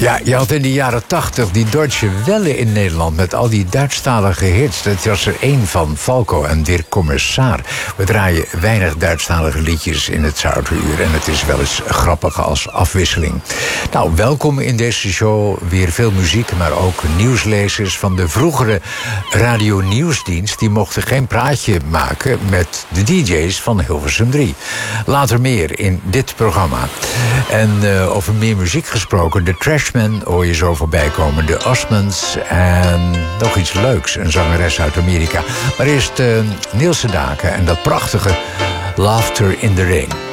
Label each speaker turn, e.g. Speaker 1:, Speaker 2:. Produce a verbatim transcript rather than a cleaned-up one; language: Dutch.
Speaker 1: Ja, je had in de jaren tachtig die Deutsche Welle in Nederland met al die Duitsstalige hits. Dat was er één van, Falco en Der Kommissar. We draaien weinig Duitsstalige liedjes in het Zouteruur en het is wel eens grappig als afwisseling. Nou, welkom in deze show. Weer veel muziek, maar ook nieuwslezers van de vroegere Radio Nieuwsdienst. Die mochten geen praatje maken met de D J's van Hilversum drie. Later meer in dit programma. En uh, over meer muziek gesproken, de Trashmen hoor je zo voorbij komen. De Osmonds en nog iets leuks, een zangeres uit Amerika. Maar eerst uh, Niels Sedaka en dat prachtige Laughter in the Rain.